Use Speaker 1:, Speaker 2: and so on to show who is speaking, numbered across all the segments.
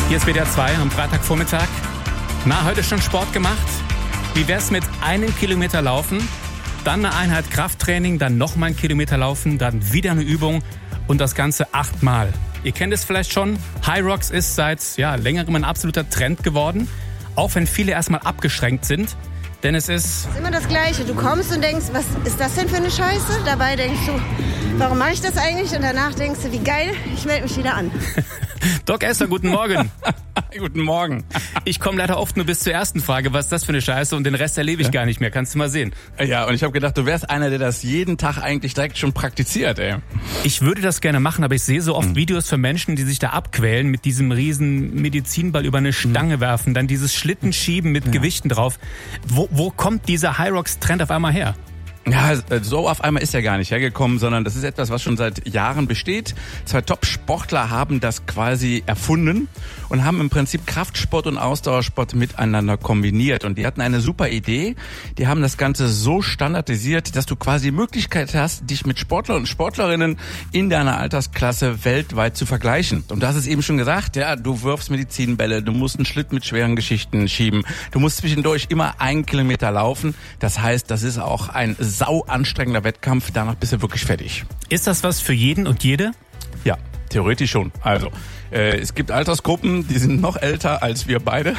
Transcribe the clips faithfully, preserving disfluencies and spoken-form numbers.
Speaker 1: Hier ist W D R zwei am Freitagvormittag. Na, heute schon Sport gemacht? Wie wär's mit einem Kilometer laufen, dann eine Einheit Krafttraining, dann nochmal einen Kilometer laufen, dann wieder eine Übung und das Ganze achtmal. Ihr kennt es vielleicht schon, Hyrox ist seit ja, längerem ein absoluter Trend geworden, auch wenn viele erstmal abgeschränkt sind. Denn es ist...
Speaker 2: Es ist immer das Gleiche. Du kommst und denkst, was ist das denn für eine Scheiße? Dabei denkst du, warum mache ich das eigentlich? Und danach denkst du, wie geil, ich melde mich wieder an.
Speaker 1: Doc Esser, guten Morgen.
Speaker 3: Guten Morgen.
Speaker 1: Ich komme leider oft nur bis zur ersten Frage, was ist das für eine Scheiße? Und den Rest erlebe ich ja. gar nicht mehr. Kannst du mal sehen.
Speaker 3: Ja, und ich habe gedacht, du wärst einer, der das jeden Tag eigentlich direkt schon praktiziert, ey.
Speaker 1: Ich würde das gerne machen, aber ich sehe so oft mhm. Videos von Menschen, die sich da abquälen, mit diesem riesen Medizinball über eine Stange mhm. werfen, dann dieses Schlittenschieben mit ja. Gewichten drauf. Wo, wo kommt dieser Hyrox-Trend auf einmal her?
Speaker 3: Ja, so auf einmal ist er gar nicht hergekommen, sondern das ist etwas, was schon seit Jahren besteht. Zwei Top-Sportler haben das quasi erfunden und haben im Prinzip Kraftsport und Ausdauersport miteinander kombiniert. Und die hatten eine super Idee. Die haben das Ganze so standardisiert, dass du quasi die Möglichkeit hast, dich mit Sportlern und Sportlerinnen in deiner Altersklasse weltweit zu vergleichen. Und du hast es eben schon gesagt, ja, du wirfst Medizinbälle, du musst einen Schlitt mit schweren Geschichten schieben, du musst zwischendurch immer einen Kilometer laufen. Das heißt, das ist auch ein sau anstrengender Wettkampf, danach bist du wirklich fertig.
Speaker 1: Ist das was für jeden und jede?
Speaker 3: Ja, theoretisch schon. Also, äh, es gibt Altersgruppen, die sind noch älter als wir beide.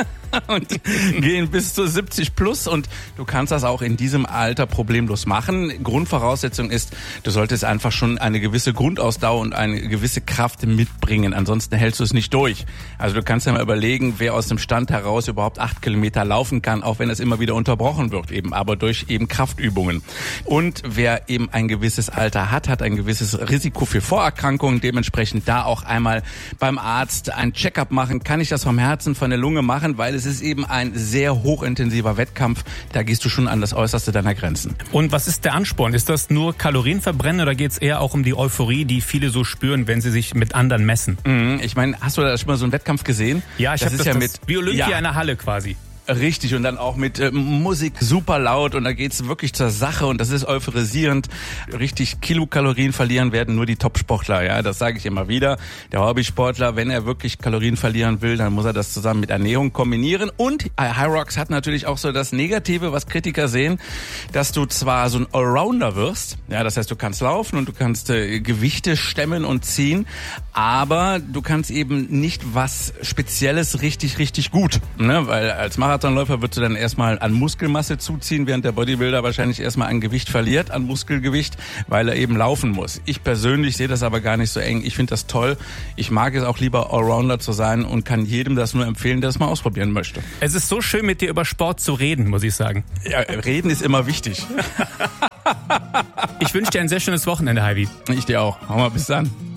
Speaker 3: Und gehen bis zu siebzig plus und du kannst das auch in diesem Alter problemlos machen. Grundvoraussetzung ist, du solltest einfach schon eine gewisse Grundausdauer und eine gewisse Kraft mitbringen, ansonsten hältst du es nicht durch. Also du kannst ja mal überlegen, wer aus dem Stand heraus überhaupt acht Kilometer laufen kann, auch wenn es immer wieder unterbrochen wird, eben aber durch eben Kraftübungen. Und wer eben ein gewisses Alter hat, hat ein gewisses Risiko für Vorerkrankungen, dementsprechend da auch einmal beim Arzt ein Check-up machen. Kann ich das vom Herzen, von der Lunge machen, weil es ist eben ein sehr hochintensiver Wettkampf. Da gehst du schon an das Äußerste deiner Grenzen.
Speaker 1: Und was ist der Ansporn? Ist das nur Kalorienverbrennen oder geht es eher auch um die Euphorie, die viele so spüren, wenn sie sich mit anderen messen?
Speaker 3: Mhm, ich meine, hast du da schon mal so einen Wettkampf gesehen?
Speaker 1: Ja, ich habe das,
Speaker 3: ja
Speaker 1: das
Speaker 3: mit
Speaker 1: wie Olympia
Speaker 3: ja.
Speaker 1: in der Halle quasi.
Speaker 3: Richtig, und dann auch mit äh, Musik super laut und da geht's wirklich zur Sache und das ist euphorisierend. Richtig Kilokalorien verlieren werden nur die Topsportler, ja, das sage ich immer wieder. Der Hobbysportler, wenn er wirklich Kalorien verlieren will, dann muss er das zusammen mit Ernährung kombinieren. Und Hyrox hat natürlich auch so das Negative, was Kritiker sehen, dass du zwar so ein Allrounder wirst, ja, das heißt, du kannst laufen und du kannst äh, Gewichte stemmen und ziehen, aber du kannst eben nicht was Spezielles richtig, richtig gut, ne, weil als Marathon Marathonläufer würdest du dann erstmal an Muskelmasse zuziehen, während der Bodybuilder wahrscheinlich erstmal an Gewicht verliert, an Muskelgewicht, weil er eben laufen muss. Ich persönlich sehe das aber gar nicht so eng. Ich finde das toll. Ich mag es auch lieber Allrounder zu sein und kann jedem das nur empfehlen, der es mal ausprobieren möchte.
Speaker 1: Es ist so schön, mit dir über Sport zu reden, muss ich sagen.
Speaker 3: Ja, reden ist immer wichtig.
Speaker 1: Ich wünsche dir ein sehr schönes Wochenende, Heidi.
Speaker 3: Ich dir auch. Hau mal, bis dann.